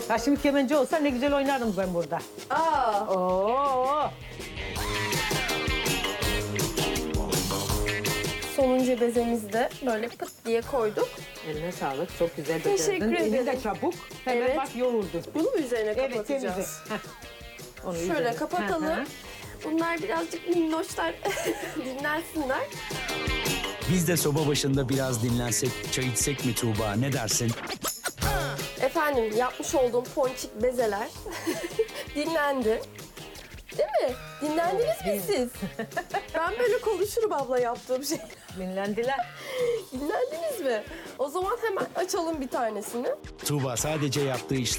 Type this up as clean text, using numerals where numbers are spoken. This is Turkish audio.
Ya şimdi kemenci olsa ne güzel oynardım ben burada. Aa, Oo. sonuncu bezemizi de böyle pıt diye koyduk. Eline sağlık. Çok güzel Teşekkür becerdin. Elin de ederim. çabuk. Hemen Evet. bak yoğurdun. Bunu mu üzerine Evet, kapatacağız? temizle. Heh. Onu Şöyle üzerine. kapatalım. Hı hı. Bunlar birazcık minnoşlar dinlensinler. Biz de soba başında biraz dinlensek, çay içsek mi Tuğba, ne dersin? Efendim yapmış olduğum ponçik bezeler dinlendi. Değil mi? Dinlendiniz mi siz? Ben böyle konuşurum abla yaptığım şey. Dinlendiler. Dinlendiniz mi? O zaman hemen açalım bir tanesini. Tuğba sadece yaptığı